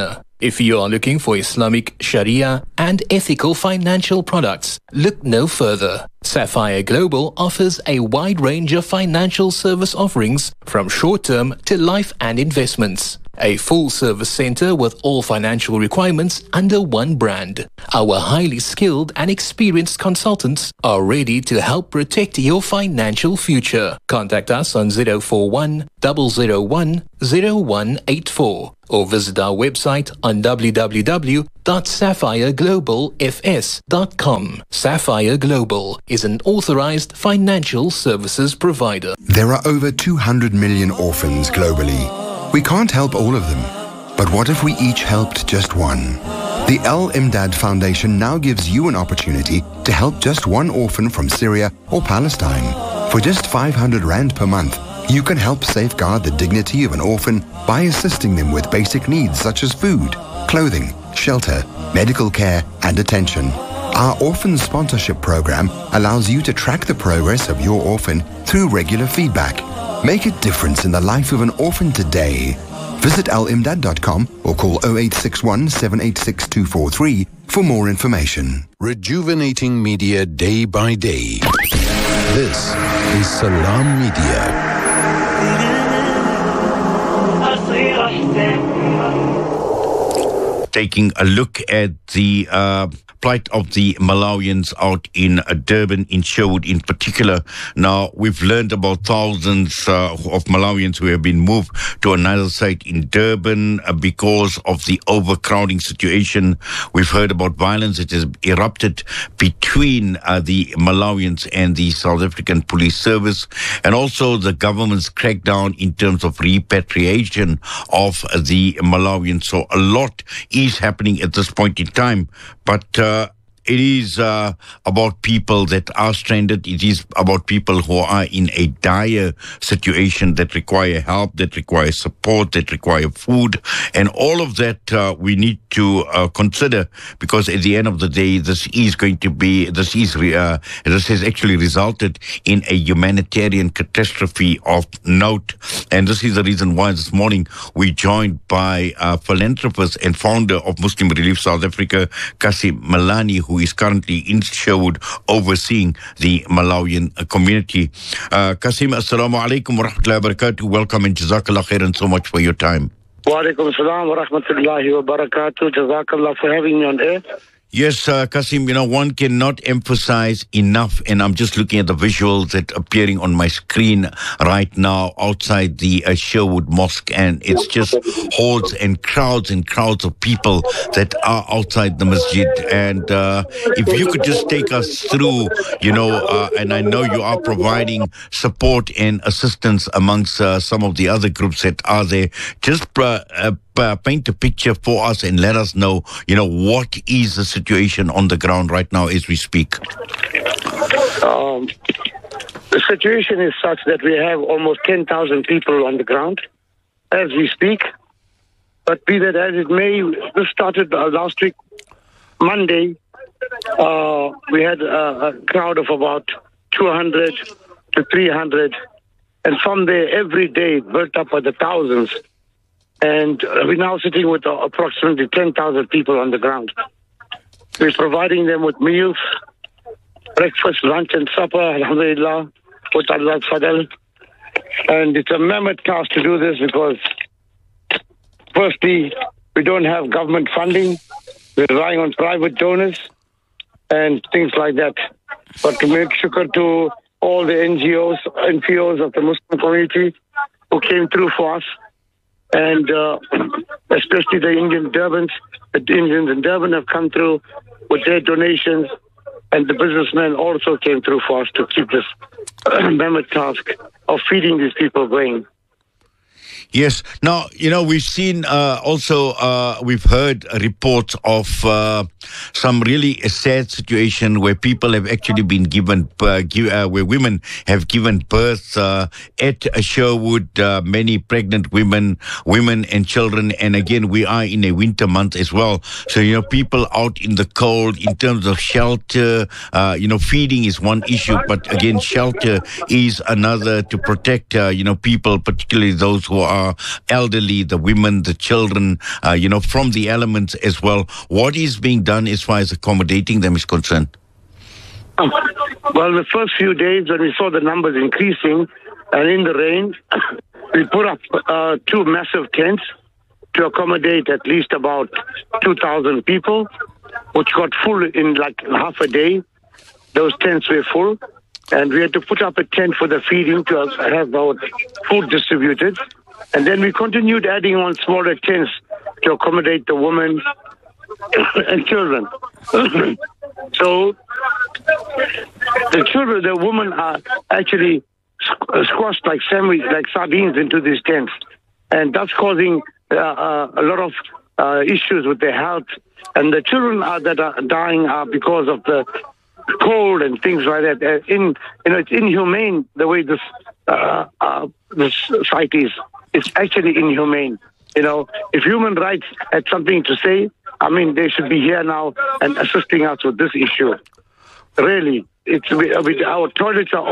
If you are looking for Islamic Sharia and ethical financial products, look no further. Sapphire Global offers a wide range of financial service offerings from short-term to life and investments. A full-service center with all financial requirements under one brand. Our highly skilled and experienced consultants are ready to help protect your financial future. Contact us on zero four one, zero zero one, zero one eight four or visit our website on w w w dot sapphire global f s dot com. Sapphire Global is an authorized financial services provider. There are over two hundred million orphans globally. We can't help all of them, but what if we each helped just one? The Al Imdad Foundation now gives you an opportunity to help just one orphan from Syria or Palestine. For just five hundred rand per month, you can help safeguard the dignity of an orphan by assisting them with basic needs such as food, clothing, shelter, medical care, and attention. Our orphan sponsorship program allows you to track the progress of your orphan through regular feedback. Make a difference in the life of an orphan today. Visit al imdad dot com or call zero eight six one, seven eight six, two four three for more information. Rejuvenating media day by day. This is Salam Media. Taking a look at the uh, plight of the Malawians out in uh, Durban, in Sherwood in particular. Now, we've learned about thousands uh, of Malawians who have been moved to another site in Durban uh, because of the overcrowding situation. We've heard about violence that has erupted between uh, the Malawians and the South African Police Service, and also the government's crackdown in terms of repatriation of uh, the Malawians. So a lot is happening at this point in time, but uh, it is uh, about people that are stranded. It is about people who are in a dire situation that require help, that require support, that require food. And all of that uh, we need to uh, consider, because at the end of the day, this is going to be, this is, uh, this has actually resulted in a humanitarian catastrophe of note. And this is the reason why this morning we joined by a philanthropist and founder of Muslim Relief South Africa, Kasim Malani, who who is currently in Sherwood overseeing the Malawian uh, community. Uh, Kasim, assalamu alaikum wa rahmatullahi wa barakatuh. Welcome and jazakallah khairan so much for your time. Wa alaikum assalam wa rahmatullahi wa barakatuh. Jazakallah for having me on air. Yes, uh, Kasim, you know, one cannot emphasize enough, and I'm just looking at the visuals that are appearing on my screen right now outside the uh, Sherwood Mosque, and it's just hordes and crowds and crowds of people that are outside the masjid. And uh, if you could just take us through, you know, uh, and I know you are providing support and assistance amongst uh, some of the other groups that are there, just uh, uh, Uh, paint a picture for us and let us know, you know, what is the situation on the ground right now as we speak. Um, the situation is such that we have almost ten thousand people on the ground as we speak. But be that as it may, this started uh, last week, Monday. Uh, we had a, a crowd of about two hundred to three hundred. And from there, every day, built up by the thousands. And we're now sitting with uh, approximately ten thousand people on the ground. We're providing them with meals, breakfast, lunch, and supper, alhamdulillah, with Allah's fadl. And it's a mammoth task to do this because, firstly, we don't have government funding. We're relying on private donors and things like that. But to make shukr to all the N G Os, N P Os of the Muslim community who came through for us, and uh, especially the Indian Durbans, the Indians in Durban have come through with their donations, and the businessmen also came through for us to keep this uh, mammoth task of feeding these people going. Yes. Now, you know, we've seen uh, also, uh, we've heard reports of uh, some really a sad situation where people have actually been given, uh, give, uh, where women have given birth uh, at Sherwood, uh, many pregnant women, women and children. And again, we are in a winter month as well. So, you know, people out in the cold in terms of shelter, uh, you know, feeding is one issue, but again, shelter is another to protect, uh, you know, people, particularly those who are elderly, the women, the children, uh, you know, from the elements as well. What is being done as far as accommodating them is concerned? Um, well, the first few days when we saw the numbers increasing and in the rain, we put up uh, two massive tents to accommodate at least about two thousand people, which got full in like half a day. Those tents were full, and we had to put up a tent for the feeding to have our food distributed. And then we continued adding on smaller tents to accommodate the women and children. So the children, the women are actually squashed like sandwich, like sardines into these tents, and that's causing uh, uh, a lot of uh, issues with their health. And the children are, that are dying are because of the cold and things like that. Uh, in you know, it's inhumane the way this uh, uh, this site is. It's actually inhumane. You know, if human rights had something to say, I mean, they should be here now and assisting us with this issue. Really, it's we, we, our toilets are